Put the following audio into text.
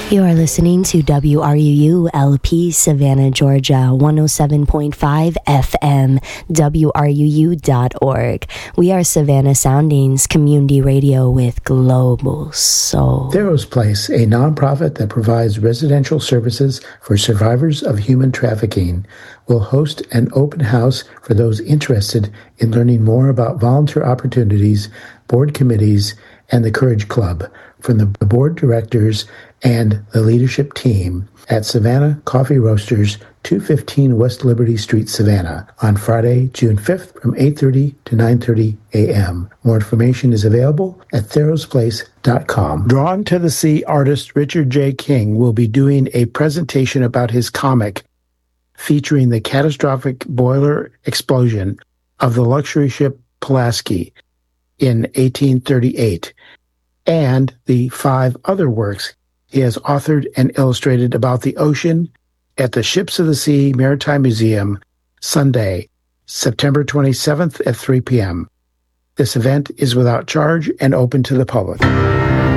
You are listening to WRUU LP Savannah, Georgia, 107.5 FM, WRUU.org. We are Savannah Soundings Community Radio with Global Soul. Theros Place, a nonprofit that provides residential services for survivors of human trafficking, will host an open house for those interested in learning more about volunteer opportunities, board committees, and the Courage Club from the board directors and the leadership team at Savannah Coffee Roasters, 215 West Liberty Street, Savannah, on Friday, June 5th from 8:30 to 9:30 a.m. More information is available at therosplace.com. Drawn to the Sea artist Richard J. King will be doing a presentation about his comic featuring the catastrophic boiler explosion of the luxury ship Pulaski in 1838, and the 5 other works he has authored and illustrated about the ocean at the Ships of the Sea Maritime Museum, Sunday, September 27th at 3 p.m. This event is without charge and open to the public.